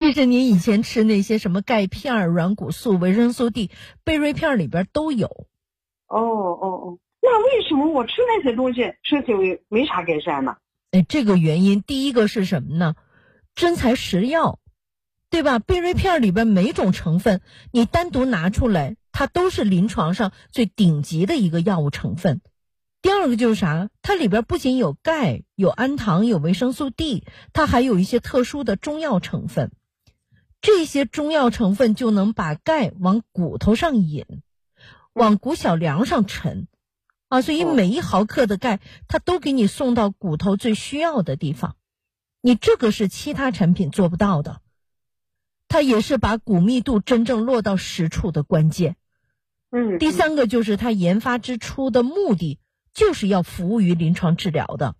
其实您以前吃那些什么钙片、软骨素、维生素 D、贝瑞片里边都有。 那为什么我吃那些东西身体没啥改善呢？ 这个原因第一个是什么呢？真材实料，对吧？贝瑞片里边每种成分你单独拿出来，它都是临床上最顶级的一个药物成分。第二个就是啥？它里边不仅有钙、有氨糖、有维生素 D， 它还有一些特殊的中药成分。这些中药成分就能把钙往骨头上引，往骨小梁上沉所以每1毫克的钙它都给你送到骨头最需要的地方。你这个是其他产品做不到的，它也是把骨密度真正落到实处的关键。第三个就是它研发之初的目的就是要服务于临床治疗的。